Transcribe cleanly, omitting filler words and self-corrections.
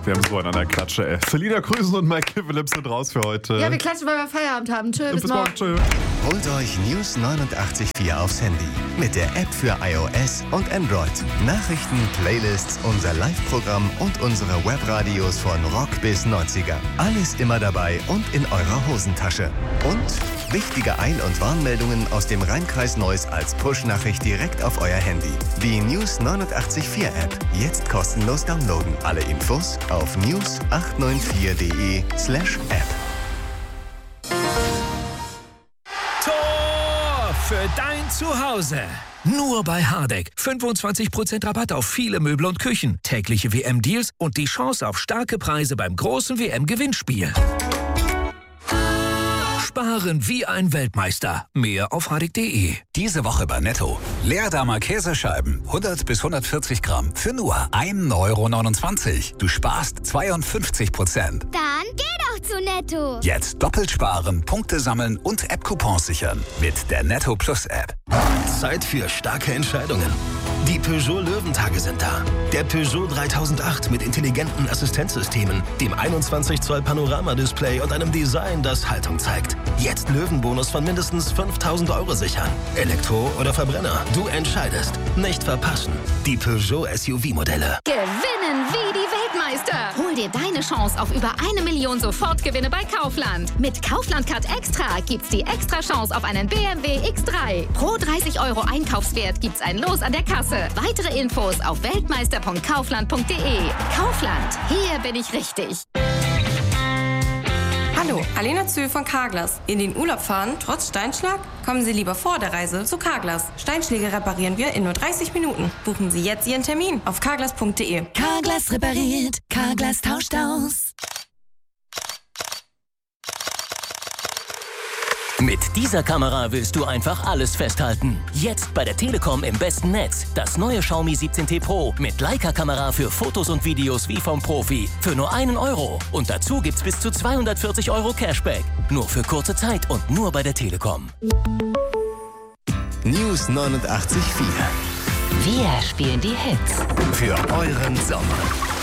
Wir haben so einen an der Klatsche, ey. Selina Grüßen und Mike Phillips sind raus für heute. Ja, wir klatschen, weil wir Feierabend haben. Tschö, bis morgen. Tschö. Holt euch News 89.4 aufs Handy. Mit der App für iOS und Android. Nachrichten, Playlists, unser Live-Programm und unsere Webradios von Rock bis 90er. Alles immer dabei und in eurer Hosentasche. Und wichtige Ein- und Warnmeldungen aus dem Rhein-Kreis Neuss als Push-Nachricht direkt auf euer Handy. Die News 89.4 App. Jetzt kostenlos downloaden. Alle Infos auf news894.de/app. Tor für dein Zuhause. Nur bei Hardegg. 25% Rabatt auf viele Möbel und Küchen. Tägliche WM-Deals und die Chance auf starke Preise beim großen WM-Gewinnspiel. Sparen wie ein Weltmeister. Mehr auf hardegg.de. Diese Woche bei Netto. Leerdammer Käsescheiben, 100 bis 140 Gramm, für nur 1,29 €. Du sparst 52%. Dann geh doch zu Netto. Jetzt doppelt sparen, Punkte sammeln und App-Coupons sichern. Mit der Netto Plus App. Zeit für starke Entscheidungen. Die Peugeot Löwentage sind da. Der Peugeot 3008 mit intelligenten Assistenzsystemen, dem 21 Zoll Panoramadisplay und einem Design, das Haltung zeigt. Jetzt Löwenbonus von mindestens 5.000 € sichern. Elektro oder Verbrenner, du entscheidest. Nicht verpassen. Die Peugeot SUV-Modelle. Gewinnen wie die Weltmeister. Hol dir deine Chance auf über 1 Million Sofortgewinne bei Kaufland. Mit Kaufland Card Extra gibt's die extra Chance auf einen BMW X3. Pro 30 € Einkaufswert gibt's ein Los an der Kasse. Weitere Infos auf weltmeister.kaufland.de. Kaufland, hier bin ich richtig. Hallo, Alena Zö von Carglass. In den Urlaub fahren, trotz Steinschlag? Kommen Sie lieber vor der Reise zu Carglass. Steinschläge reparieren wir in nur 30 Minuten. Buchen Sie jetzt Ihren Termin auf carglass.de. Carglass repariert, Carglass tauscht aus. Mit dieser Kamera willst du einfach alles festhalten. Jetzt bei der Telekom im besten Netz. Das neue Xiaomi 17T Pro mit Leica-Kamera für Fotos und Videos wie vom Profi. Für nur 1 €. Und dazu gibt's bis zu 240 € Cashback. Nur für kurze Zeit und nur bei der Telekom. News 89.4. Wir spielen die Hits. Für euren Sommer.